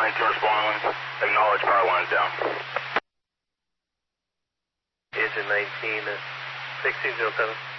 19 respond. Acknowledge power lines down. Engine 19, 1607.